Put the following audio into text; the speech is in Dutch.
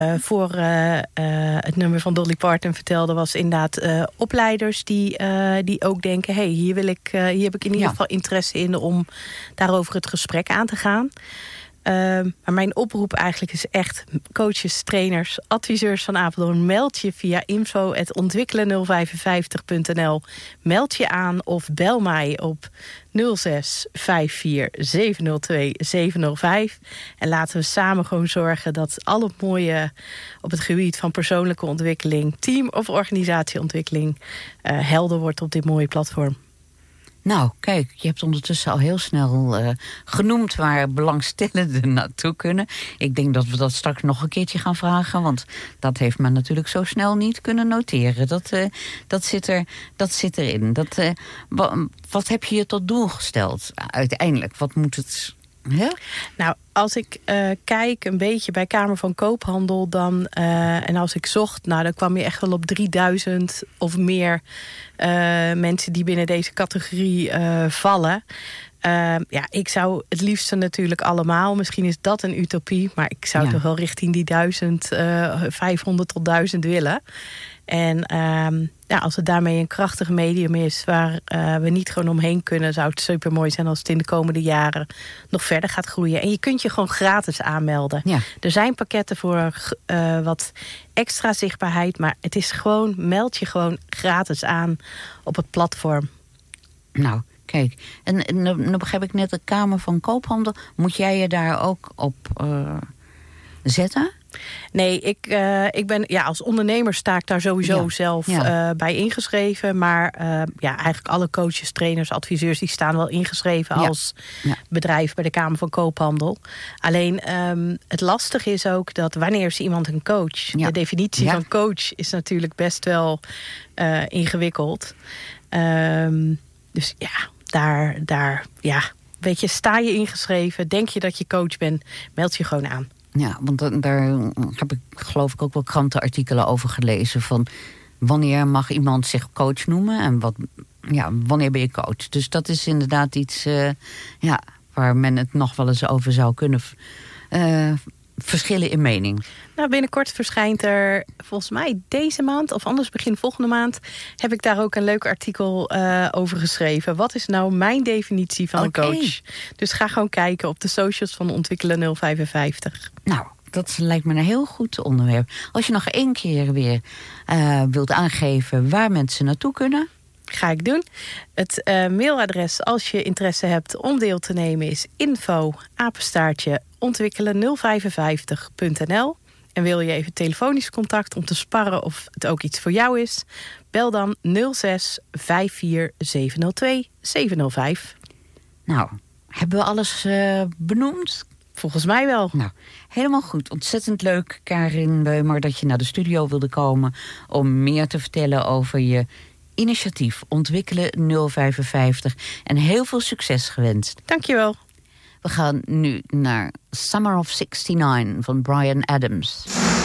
voor het nummer van Dolly Parton vertelde, was inderdaad opleiders die ook denken, hey, hier heb ik in ieder geval interesse in om daarover het gesprek aan te gaan. Maar mijn oproep eigenlijk is echt coaches, trainers, adviseurs van Apeldoorn. Meld je via info@ontwikkelen055.nl. Meld je aan of bel mij op 06 54 702 705. En laten we samen gewoon zorgen dat al het mooie op het gebied van persoonlijke ontwikkeling, team- of organisatieontwikkeling helder wordt op dit mooie platform. Nou, kijk, je hebt ondertussen al heel snel genoemd waar belangstellenden naartoe kunnen. Ik denk dat we dat straks nog een keertje gaan vragen, want dat heeft men natuurlijk zo snel niet kunnen noteren. Dat zit erin. Wat heb je je tot doel gesteld uiteindelijk? Wat moet het... Hè? Nou, als ik kijk een beetje bij Kamer van Koophandel, dan en als ik zocht, dan kwam je echt wel op 3000 of meer mensen die binnen deze categorie vallen. Ik zou het liefste natuurlijk allemaal. Misschien is dat een utopie, maar ik zou toch wel richting die 1500 tot 1000 willen. En als het daarmee een krachtig medium is waar we niet gewoon omheen kunnen, zou het super mooi zijn als het in de komende jaren nog verder gaat groeien. En je kunt je gewoon gratis aanmelden. Ja. Er zijn pakketten voor wat extra zichtbaarheid, maar het is gewoon, meld je gewoon gratis aan op het platform. Nou, kijk, en dan begrijp ik net de Kamer van Koophandel. Moet jij je daar ook op zetten? Nee, ik ben als ondernemer sta ik daar sowieso zelf bij ingeschreven. Maar eigenlijk alle coaches, trainers, adviseurs, die staan wel ingeschreven als bedrijf bij de Kamer van Koophandel. Alleen het lastige is ook dat wanneer is iemand een coach? Ja. De definitie van coach is natuurlijk best wel ingewikkeld. Dus daar weet je, sta je ingeschreven, denk je dat je coach bent, meld je gewoon aan. Ja, want daar heb ik geloof ik ook wel krantenartikelen over gelezen van wanneer mag iemand zich coach noemen en wanneer ben je coach. Dus dat is inderdaad iets waar men het nog wel eens over zou kunnen verschillen in mening. Nou, binnenkort verschijnt er volgens mij deze maand, of anders begin volgende maand, heb ik daar ook een leuk artikel over geschreven. Wat is nou mijn definitie van een coach? Dus ga gewoon kijken op de socials van Ontwikkelen 055. Nou, dat lijkt me een heel goed onderwerp. Als je nog 1 keer weer wilt aangeven waar mensen naartoe kunnen. Ga ik doen. Het mailadres als je interesse hebt om deel te nemen is info@ontwikkelen055.nl. En wil je even telefonisch contact om te sparren of het ook iets voor jou is, bel dan 06 54 702 705. Nou, hebben we alles benoemd? Volgens mij wel. Nou, helemaal goed. Ontzettend leuk, Karin Beumer, dat je naar de studio wilde komen om meer te vertellen over je initiatief Ontwikkelen 055. En heel veel succes gewenst. Dankjewel. We gaan nu naar Summer of '69 van Bryan Adams.